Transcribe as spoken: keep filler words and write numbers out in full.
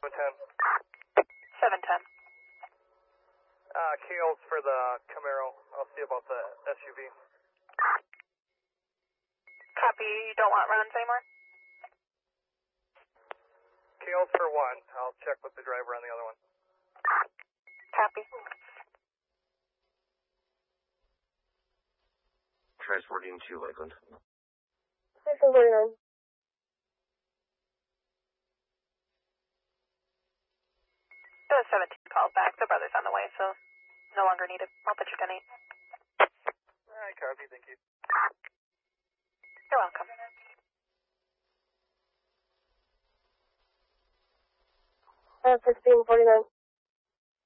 seven ten. seven ten. Uh, Kale's for the Camaro. I'll see about the S U V. Copy, you don't want runs anymore? Kale's for one. I'll check with the driver on the other one. Copy. Transporting to Lakeland. six forty-nine. The seventeen called back. The brother's on the way, so no longer needed. I'll put you ten eight. Alright, copy, thank you. You're welcome. Uh, sixteen forty-nine.